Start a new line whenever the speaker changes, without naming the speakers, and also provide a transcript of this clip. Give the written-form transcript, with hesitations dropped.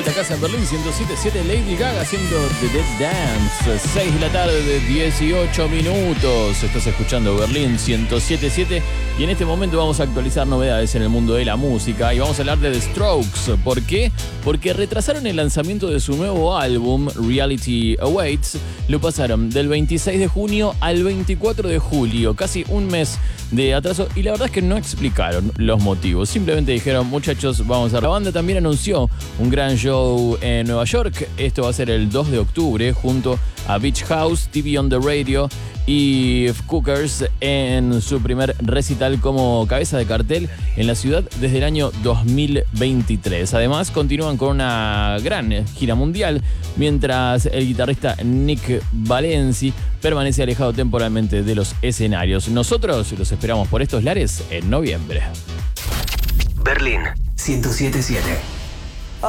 vuelta a casa en Berlín, 107.7, Lady Gaga haciendo The Dead Dance. 6 de la tarde, de 18 minutos. Estás escuchando Berlín 107.7 y en este momento vamos a actualizar novedades en el mundo de la música y vamos a hablar de The Strokes. ¿Por qué? Porque retrasaron el lanzamiento de su nuevo álbum, Reality Awaits. Lo pasaron del 26 de junio al 24 de julio, casi un mes de atraso, y la verdad es que no explicaron los motivos. Simplemente dijeron, muchachos, vamos a... La banda también anunció un gran show en Nueva York. Esto va a ser el 2 de octubre junto a Beach House, TV on the Radio y Cookers en su primer recital como cabeza de cartel en la ciudad desde el año 2023. Además, continúan con una gran gira mundial, mientras el guitarrista Nick Valenci permanece alejado temporalmente de los escenarios. Nosotros los esperamos por estos lares en noviembre.
Berlín 107.7.